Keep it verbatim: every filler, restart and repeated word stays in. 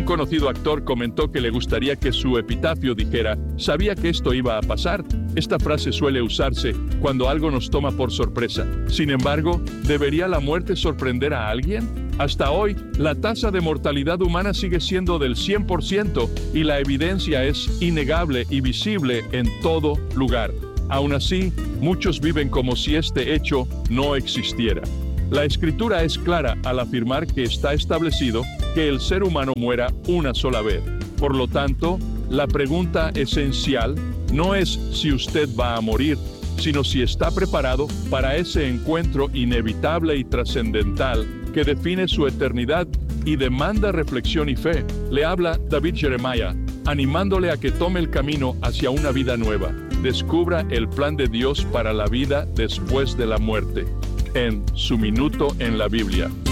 Un conocido actor comentó que le gustaría que su epitafio dijera: sabía que esto iba a pasar. Esta frase suele usarse cuando algo nos toma por sorpresa. Sin embargo, ¿debería la muerte sorprender a alguien? Hasta hoy, la tasa de mortalidad humana sigue siendo del cien por ciento y la evidencia es innegable y visible en todo lugar. Aún así, muchos viven como si este hecho no existiera. La Escritura es clara al afirmar que está establecido que el ser humano muera una sola vez. Por lo tanto, la pregunta esencial no es si usted va a morir, sino si está preparado para ese encuentro inevitable y trascendental que define su eternidad y demanda reflexión y fe. Le habla David Jeremiah, animándole a que tome el camino hacia una vida nueva. Descubra el plan de Dios para la vida después de la muerte, en Su Minuto en la Biblia.